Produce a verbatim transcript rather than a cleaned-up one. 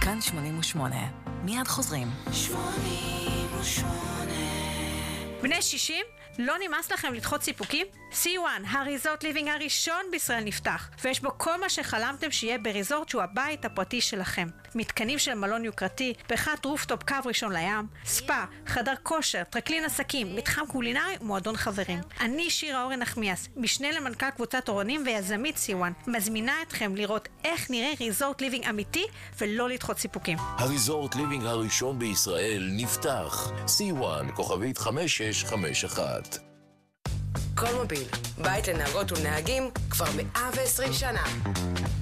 כאן שמונים ושמונה. מיד חוזרים. שמונים ושמונה. בני שישים? לא נמאס לכם לדחות סיפוקים? סי וואן, הריזורט ליבינג הראשון בישראל נפתח, ויש בו כל מה שחלמתם שיהיה בריזורט שהוא הבית הפרטי שלכם. מתקנים של מלון יוקרתי, בריכת רופטופ קו ראשון לים, ספא, חדר כושר, טרקלין עסקים, מתחם קולינרי ומועדון חברים. אני שירה אורן נחמיאס, משנה למנכ"ל קבוצת אורנים ויזמית סי וואן, מזמינה אתכם לראות איך נראה ריזורט ליבינג אמיתי ולא לדחות סיפוקים. הריזורט ליבינג הראשון בישראל נפתח. סי וואן, כוכבית חמש שש חמש אחת. כל מוביל, בית לנהגות ולנהגים כבר מאה ועשרים שנה.